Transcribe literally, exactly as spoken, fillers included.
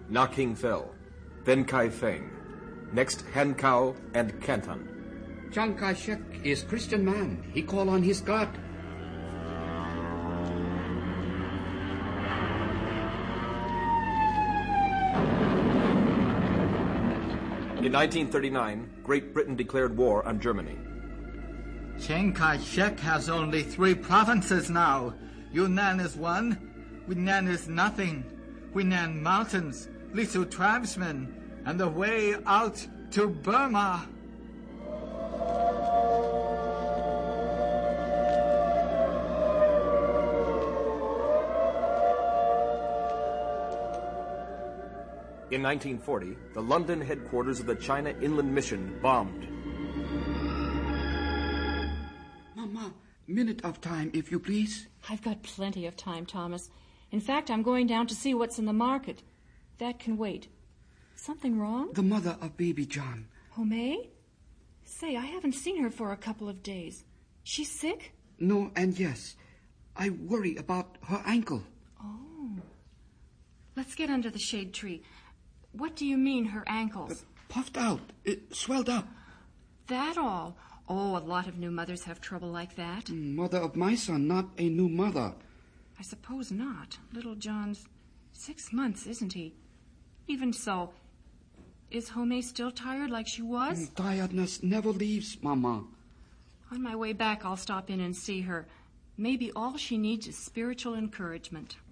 Na King fell. Then Kai Feng. Next Hankow and Canton. Chiang Kai-shek is Christian man. He call on his God. In nineteen thirty-nine, Great Britain declared war on Germany. Chiang Kai-shek has only three provinces now. Yunnan is one. Hunan is nothing. Hunan Mountains, little tribesmen, and the way out to Burma. In nineteen forty, the London headquarters of the China Inland Mission bombed. Mama, minute of time, if you please. I've got plenty of time, Thomas. In fact, I'm going down to see what's in the market. That can wait. Something wrong? The mother of baby John. Homei? Say, I haven't seen her for a couple of days. She's sick? No and yes. I worry about her ankle. Oh. Let's get under the shade tree. What do you mean, her ankles? Uh, puffed out. It swelled up. That all? Oh, a lot of new mothers have trouble like that. Mother of my son, not a new mother. I suppose not. Little John's six months, isn't he? Even so, is Homei still tired like she was? Tiredness never leaves, Mama. On my way back, I'll stop in and see her. Maybe all she needs is spiritual encouragement.